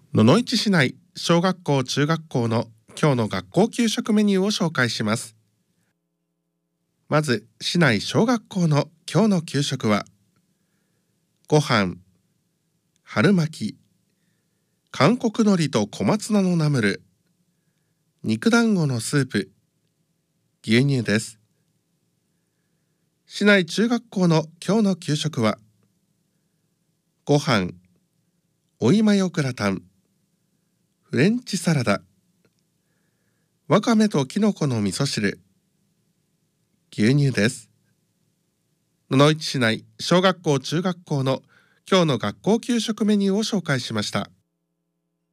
野々市市内小学校中学校の今日の学校給食メニューを紹介します。まず市内小学校の今日の給食は、ご飯、春巻き、韓国海苔と小松菜のナムル、肉団子のスープ、牛乳です。市内中学校の今日の給食は、ご飯、追いマヨグラタン、フレンチサラダ、わかめときのこの味噌汁、牛乳です。野々市市内小学校中学校の今日の学校給食メニューを紹介しました。